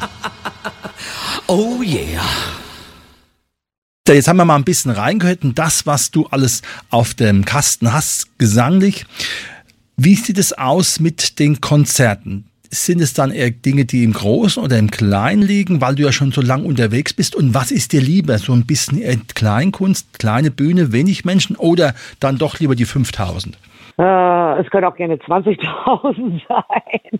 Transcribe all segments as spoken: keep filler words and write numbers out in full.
Oh yeah. Jetzt haben wir mal ein bisschen reingehört in das, was du alles auf dem Kasten hast, gesanglich. Wie sieht es aus mit den Konzerten? Sind es dann eher Dinge, die im Großen oder im Kleinen liegen, weil du ja schon so lang unterwegs bist? Und was ist dir lieber? So ein bisschen eher Kleinkunst, kleine Bühne, wenig Menschen oder dann doch lieber die fünftausend? Äh, es können auch gerne zwanzigtausend sein.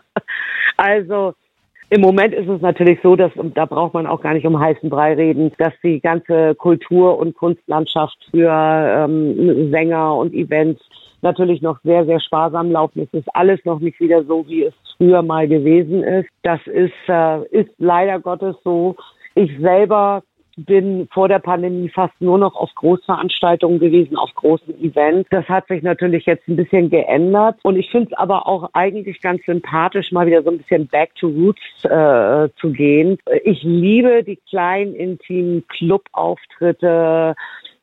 Also im Moment ist es natürlich so, dass, und da braucht man auch gar nicht um heißen Brei reden, dass die ganze Kultur- und Kunstlandschaft für ähm, Sänger und Events natürlich noch sehr, sehr sparsam laufen. Es ist alles noch nicht wieder so, wie es früher mal gewesen ist. Das ist, äh, ist leider Gottes so. Ich selber bin vor der Pandemie fast nur noch auf Großveranstaltungen gewesen, auf großen Events. Das hat sich natürlich jetzt ein bisschen geändert. Und ich finde es aber auch eigentlich ganz sympathisch, mal wieder so ein bisschen back to roots äh, zu gehen. Ich liebe die kleinen, intimen Clubauftritte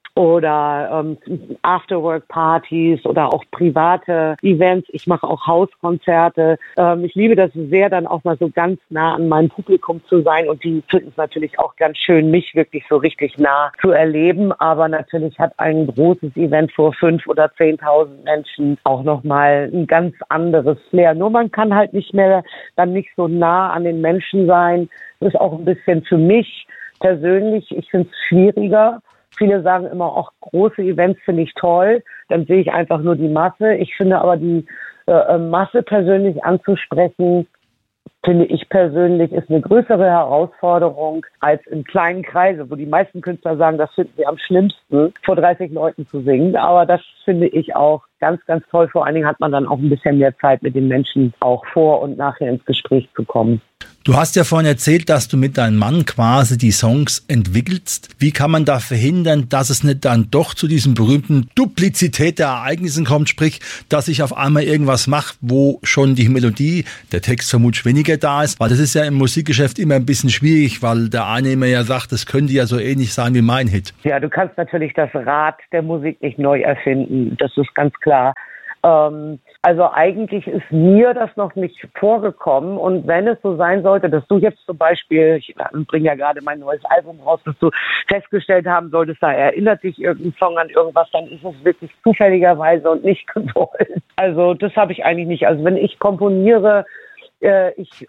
oder ähm, Afterwork-Partys oder auch private Events. Ich mache auch Hauskonzerte. Ähm, ich liebe das sehr, dann auch mal so ganz nah an meinem Publikum zu sein. Und die finden es natürlich auch ganz schön, mich wirklich so richtig nah zu erleben. Aber natürlich hat ein großes Event vor fünf oder zehntausend Menschen auch nochmal ein ganz anderes Flair. Nur man kann halt nicht mehr dann nicht so nah an den Menschen sein. Das ist auch ein bisschen für mich persönlich, ich finde es schwieriger. Viele sagen immer, auch große Events finde ich toll, dann sehe ich einfach nur die Masse. Ich finde aber die äh, Masse persönlich anzusprechen, finde ich persönlich, ist eine größere Herausforderung als in kleinen Kreise, wo die meisten Künstler sagen, das finden sie am schlimmsten, vor dreißig Leuten zu singen. Aber das finde ich auch ganz, ganz toll. Vor allen Dingen hat man dann auch ein bisschen mehr Zeit, mit den Menschen auch vor und nachher ins Gespräch zu kommen. Du hast ja vorhin erzählt, dass du mit deinem Mann quasi die Songs entwickelst. Wie kann man da verhindern, dass es nicht dann doch zu diesem berühmten Duplizität der Ereignissen kommt, sprich, dass ich auf einmal irgendwas mache, wo schon die Melodie, der Text vermutlich weniger da ist, weil das ist ja im Musikgeschäft immer ein bisschen schwierig, weil der eine immer ja sagt, das könnte ja so ähnlich sein wie mein Hit. Ja, du kannst natürlich das Rad der Musik nicht neu erfinden, das ist ganz klar. Ähm, also eigentlich ist mir das noch nicht vorgekommen und wenn es so sein sollte, dass du jetzt zum Beispiel, ich bringe ja gerade mein neues Album raus, dass du festgestellt haben solltest, da erinnert dich irgendein Song an irgendwas, dann ist es wirklich zufälligerweise und nicht gewollt. Also das habe ich eigentlich nicht. Also wenn ich komponiere, äh, ich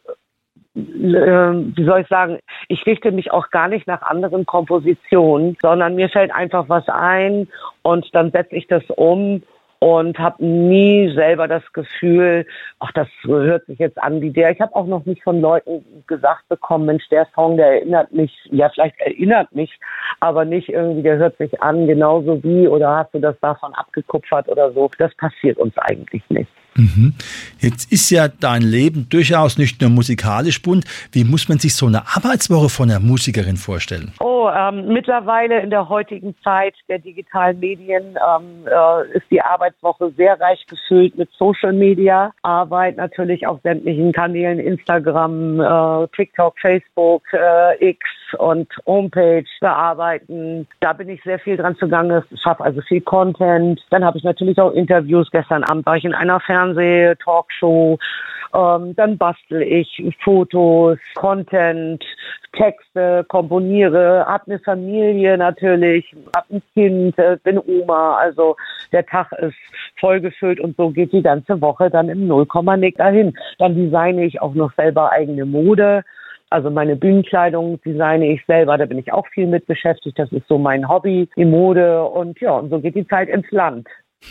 wie soll ich sagen, ich richte mich auch gar nicht nach anderen Kompositionen, sondern mir fällt einfach was ein und dann setze ich das um und habe nie selber das Gefühl, ach, das hört sich jetzt an wie der. Ich habe auch noch nicht von Leuten gesagt bekommen, Mensch, der Song, der erinnert mich, ja, vielleicht erinnert mich, aber nicht irgendwie, der hört sich an genauso wie oder hast du das davon abgekupfert oder so. Das passiert uns eigentlich nicht. Mhm. Jetzt ist ja dein Leben durchaus nicht nur musikalisch bunt. Wie muss man sich so eine Arbeitswoche von einer Musikerin vorstellen? Oh, ähm, mittlerweile in der heutigen Zeit der digitalen Medien ähm, äh, ist die Arbeitswoche sehr reich gefüllt mit Social Media Arbeit, natürlich auf sämtlichen Kanälen, Instagram, äh, TikTok, Facebook, äh, X und Homepage bearbeiten. Da bin ich sehr viel dran zugange. Ich schaffe also viel Content. Dann habe ich natürlich auch Interviews. Gestern Abend war ich in einer Fernseh-, Talkshow. Ähm, dann bastel ich Fotos, Content, Texte, komponiere, hab eine Familie natürlich, hab ein Kind, äh, bin Oma. Also der Tag ist vollgefüllt und so geht die ganze Woche dann im Nullkomma nick dahin. Dann designe ich auch noch selber eigene Mode. Also meine Bühnenkleidung designe ich selber, da bin ich auch viel mit beschäftigt. Das ist so mein Hobby, die Mode und ja, und so geht die Zeit ins Land.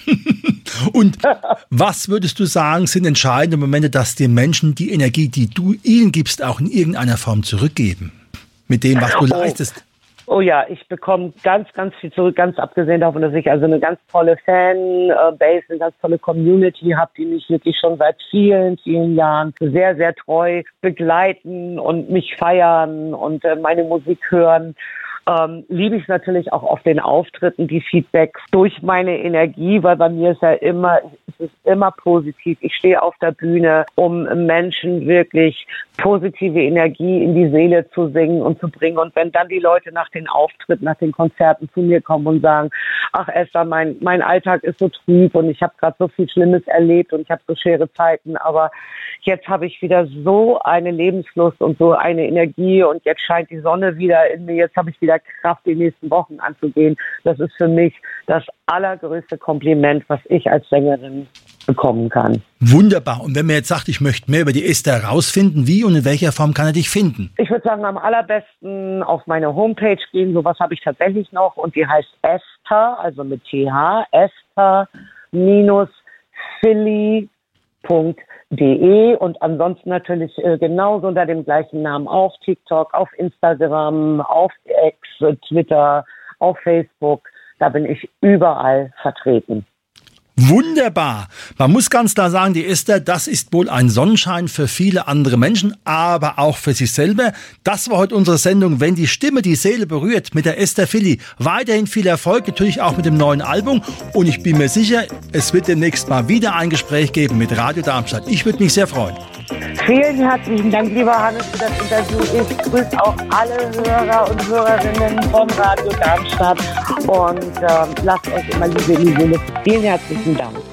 Und was würdest du sagen, sind entscheidende Momente, dass die Menschen die Energie, die du ihnen gibst, auch in irgendeiner Form zurückgeben? Mit dem, was du oh. leistest? Oh ja, ich bekomme ganz, ganz viel zurück, ganz abgesehen davon, dass ich also eine ganz tolle Fanbase, eine ganz tolle Community habe, die mich wirklich schon seit vielen, vielen Jahren sehr, sehr treu begleiten und mich feiern und äh, meine Musik hören. Ähm, liebe ich natürlich auch auf den Auftritten, die Feedbacks durch meine Energie, weil bei mir ist ja immer, ist ist immer positiv. Ich stehe auf der Bühne, um Menschen wirklich positive Energie in die Seele zu singen und zu bringen. Und wenn dann die Leute nach den Auftritten, nach den Konzerten zu mir kommen und sagen, ach Esther, mein, mein Alltag ist so trüb und ich habe gerade so viel Schlimmes erlebt und ich habe so schwere Zeiten, aber jetzt habe ich wieder so eine Lebenslust und so eine Energie und jetzt scheint die Sonne wieder in mir, jetzt habe ich wieder Kraft, die nächsten Wochen anzugehen. Das ist für mich das allergrößte Kompliment, was ich als Sängerin bekommen kann. Wunderbar. Und wenn man jetzt sagt, ich möchte mehr über die Esther herausfinden, wie und in welcher Form kann er dich finden? Ich würde sagen, am allerbesten auf meine Homepage gehen. Sowas habe ich tatsächlich noch und die heißt Esther, also mit T H, Esther Philly Punkt de und ansonsten natürlich äh, genauso unter dem gleichen Namen auf TikTok, auf Instagram, auf X, Twitter, auf Facebook. Da bin ich überall vertreten. Wunderbar. Man muss ganz klar sagen, die Esther, das ist wohl ein Sonnenschein für viele andere Menschen, aber auch für sich selber. Das war heute unsere Sendung, wenn die Stimme die Seele berührt, mit der Esther Philly. Weiterhin viel Erfolg, natürlich auch mit dem neuen Album. Und ich bin mir sicher, es wird demnächst mal wieder ein Gespräch geben mit Radio Darmstadt. Ich würde mich sehr freuen. Vielen herzlichen Dank, lieber Hannes, für das Interview. Ich grüße auch alle Hörer und Hörerinnen von Radio Darmstadt und äh, lasst euch immer Liebe in die Seele. Vielen herzlichen Dank.